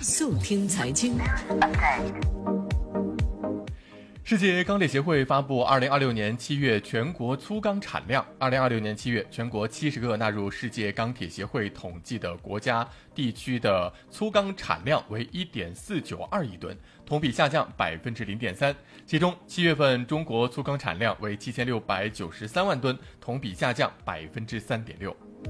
速听财经。 世界钢铁协会发布2026年7月全国粗钢产量。2026年7月，全国70个纳入世界钢铁协会统计的国家地区的粗钢产量为 1.492 亿吨，同比下降 0.3%。其中7月份中国粗钢产量为7693万吨，同比下降 3.6%。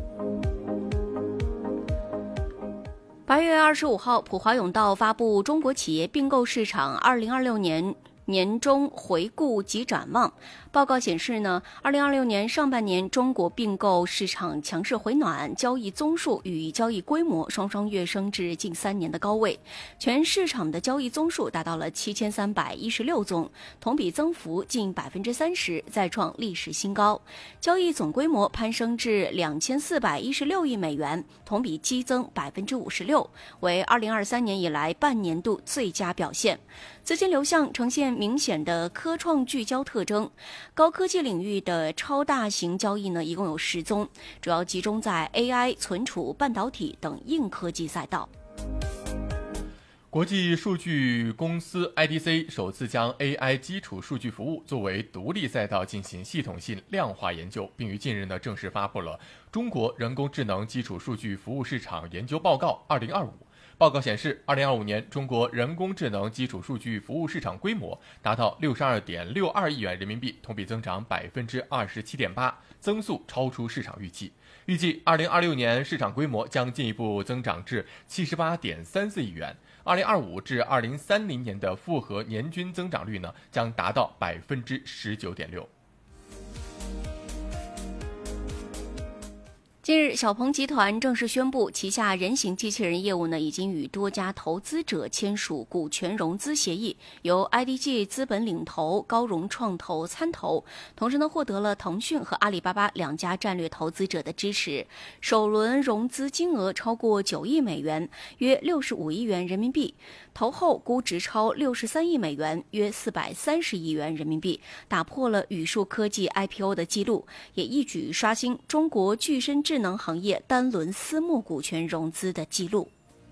8月25号，普华永道发布中国企业并购市场2026年中回顾及展望。报告显示呢，2026年上半年中国并购市场强势回暖，交易宗数与交易规模双双跃升至近3年的高位，全市场的交易宗数达到了7316宗，同比增幅近 30%， 再创历史新高。交易总规模攀升至2416亿美元，同比激增 56%， 为2023年以来半年度最佳表现。资金流向呈现明显的科创聚焦特征，高科技领域的超大型交易呢，一共有10宗，主要集中在 AI、存储、半导体等硬科技赛道。 国际数据公司 IDC 首次将 AI 基础数据服务作为独立赛道进行系统性量化研究，并于近日呢正式发布了《中国人工智能基础数据服务市场研究报告2025》。报告显示，2025年中国人工智能基础数据服务市场规模达到 62.62 亿元人民币，同比增长 27.8%， 增速超出市场预期。预计2026年市场规模将进一步增长至 78.34 亿元。2025至2030年的复合年均增长率呢，将达到 19.6%。 近日，小鹏集团正式宣布，旗下人形机器人业务呢，已经与多家投资者签署股权融资协议，由 IDG 资本领投，高融创投参投，同时呢，获得了腾讯和阿里巴巴2家战略投资者的支持。首轮融资金额超过9亿美元，约65亿元人民币，投后估值超63亿美元，约430亿元人民币，打破了宇树科技 IPO 的记录，也一举刷新中国具身智能行业单轮私募股权融资的记录。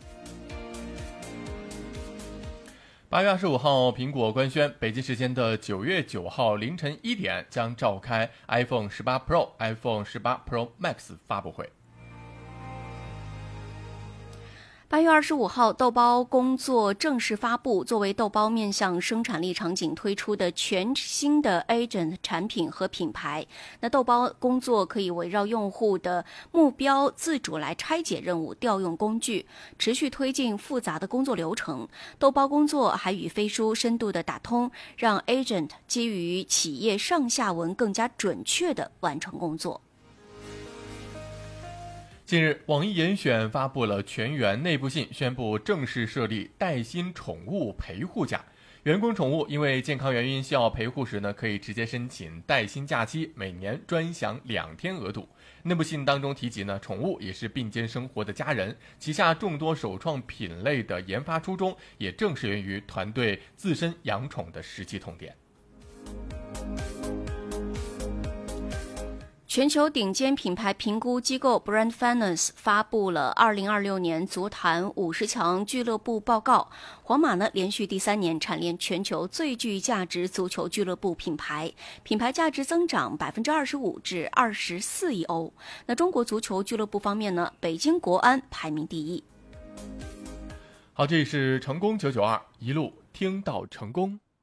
8月25号，苹果官宣，北京时间的9月9号凌晨1点将召开 iPhone 18 Pro、iPhone 18 Pro Max 发布会。 8月25号，豆包工作正式发布。作为豆包面向生产力场景推出的全新的 Agent 产品和品牌，那豆包工作可以围绕用户的目标自主来拆解任务，调用工具，持续推进复杂的工作流程。豆包工作还与飞书深度的打通，让 Agent 基于企业上下文更加准确地完成工作。 近日，网易严选发布了全员内部信，宣布正式设立带薪宠物陪护假。员工宠物因为健康原因需要陪护时呢，可以直接申请带薪假期，每年专享2天额度。内部信当中提及呢，宠物也是并肩生活的家人，旗下众多首创品类的研发初衷，也正是源于团队自身养宠的实际痛点。 全球顶尖品牌评估机构 Brand Finance 发布了2026年足坛50强俱乐部报告。皇马呢，连续第3年蝉联全球最具价值足球俱乐部品牌，品牌价值增长 25% 至24亿欧。那中国足球俱乐部方面呢，北京国安排名第1。 好，这里是成功992，一路听到成功。